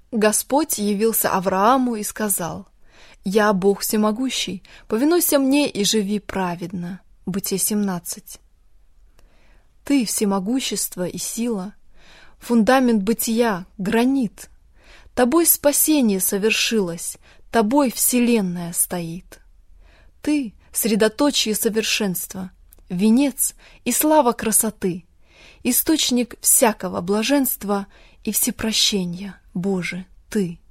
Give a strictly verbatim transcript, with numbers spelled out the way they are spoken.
Господь явился Аврааму и сказал: «Я Бог всемогущий, повинуйся мне и живи праведно». Бытие семнадцать. Ты — всемогущество и сила, фундамент бытия, гранит. Тобой спасение совершилось, тобой вселенная стоит. Ты — средоточие совершенства, венец и слава красоты, источник всякого блаженства и всепрощения, Боже, Ты.